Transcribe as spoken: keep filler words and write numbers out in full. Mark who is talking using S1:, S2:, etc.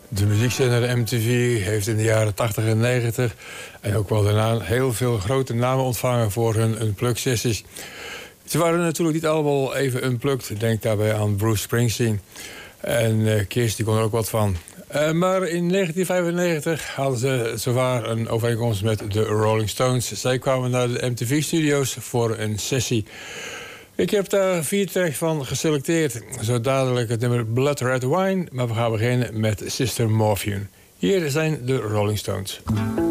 S1: De muziekzender M T V heeft in de jaren tachtig en negentig... en ook wel daarna heel veel grote namen ontvangen voor hun unplugged-sessies. Ze waren natuurlijk niet allemaal even unplugged. Denk daarbij aan Bruce Springsteen. En uh, Kirst die kon er ook wat van. Uh, maar in negentien vijfennegentig hadden ze zowaar een overeenkomst met de Rolling Stones. Zij kwamen naar de M T V-studio's voor een sessie. Ik heb daar vier tracks van geselecteerd. Zo dadelijk het nummer Blood Red Wine. Maar we gaan beginnen met Sister Morphine. Hier zijn de Rolling Stones.